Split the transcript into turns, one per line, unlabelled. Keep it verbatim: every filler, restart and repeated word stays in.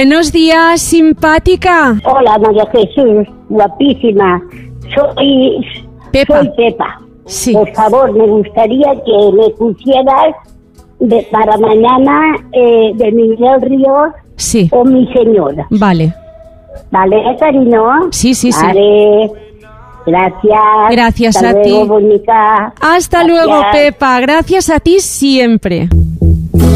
Buenos días, simpática.
Hola, María Jesús, guapísima. Soy
Pepa.
Soy Pepa.
Sí.
Por favor, me gustaría que me pusieras de, para mañana eh, de Miguel Ríos
Sí.
o Mi Señora.
Vale.
¿Vale, cariño?
Sí, sí, sí.
Vale. Gracias.
Gracias
Hasta
a
luego,
ti.
Bonica.
Hasta
Gracias.
luego, Pepa. Gracias a ti siempre.